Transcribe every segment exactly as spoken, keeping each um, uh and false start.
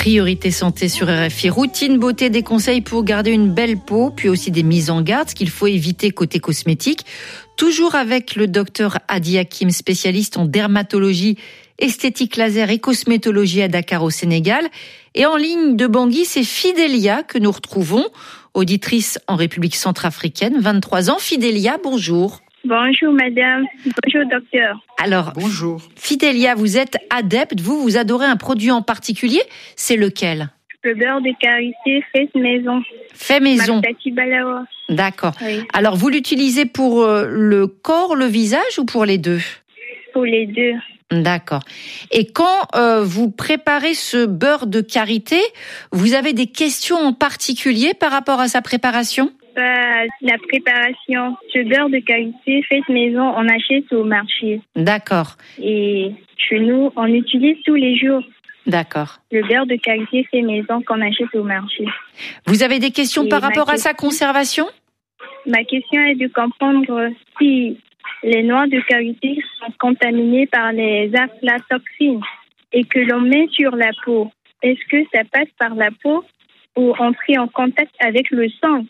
Priorité santé sur R F I. Routine beauté, des conseils pour garder une belle peau, puis aussi des mises en garde, ce qu'il faut éviter côté cosmétique. Toujours avec le docteur Hadi Hakim, spécialiste en dermatologie, esthétique laser et cosmétologie à Dakar au Sénégal. Et en ligne de Bangui, c'est Fidélia que nous retrouvons, auditrice en République centrafricaine, vingt-trois ans. Fidélia, bonjour. Bonjour madame, bonjour docteur. Alors, bonjour. Fidélia, vous êtes adepte, vous, vous adorez un produit en particulier, c'est lequel ? Le beurre de karité fait maison. Fait maison. Martati Balawa. D'accord. Oui. Alors, vous l'utilisez pour le corps, le visage ou pour les deux ? Pour les deux. D'accord. Et quand euh, vous préparez ce beurre de karité, vous avez des questions en particulier par rapport à sa préparation ? Bah, la préparation. Ce beurre de karité fait maison, on achète au marché. D'accord. Et chez nous, on utilise tous les jours. D'accord. Le beurre de karité fait maison qu'on achète au marché. Vous avez des questions Et par rapport question, à sa conservation ? Ma question est de comprendre si les noix de karité sont contaminées par les aflatoxines et que l'on met sur la peau. Est-ce que ça passe par la peau ou entrer en contact avec le sang?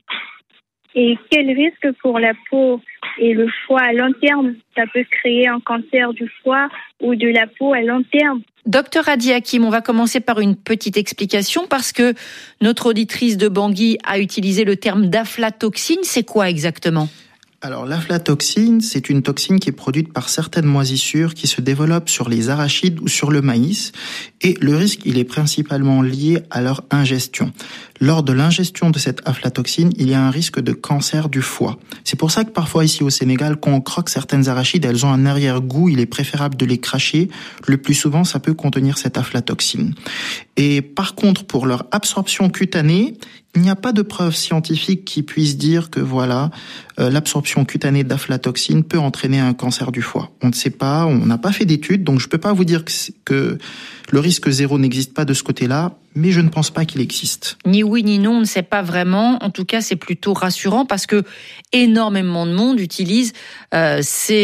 Et quel risque pour la peau et le foie à long terme? Ça peut créer un cancer du foie ou de la peau à long terme. Docteur Hadi Hakim, on va commencer par une petite explication parce que notre auditrice de Bangui a utilisé le terme d'aflatoxine. C'est quoi exactement ? Alors, l'aflatoxine, c'est une toxine qui est produite par certaines moisissures qui se développent sur les arachides ou sur le maïs. Et le risque, il est principalement lié à leur ingestion. Lors de l'ingestion de cette aflatoxine, il y a un risque de cancer du foie. C'est pour ça que parfois ici au Sénégal, quand on croque certaines arachides, elles ont un arrière-goût, il est préférable de les cracher. Le plus souvent, ça peut contenir cette aflatoxine. Et par contre, pour leur absorption cutanée, il n'y a pas de preuve scientifique qui puisse dire que voilà, euh, l'absorption cutanée d'aflatoxine peut entraîner un cancer du foie. On ne sait pas, on n'a pas fait d'études, donc je peux pas vous dire que, que le risque zéro n'existe pas de ce côté-là, mais je ne pense pas qu'il existe. Ni oui ni non, on ne sait pas vraiment. En tout cas, c'est plutôt rassurant parce que énormément de monde utilise euh, ces